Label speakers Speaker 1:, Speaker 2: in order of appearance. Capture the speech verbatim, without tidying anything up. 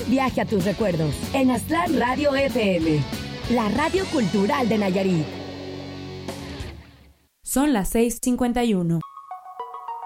Speaker 1: viaje a tus recuerdos en Aztlán Radio F M, la radio cultural de Nayarit.
Speaker 2: Son las seis cincuenta y uno.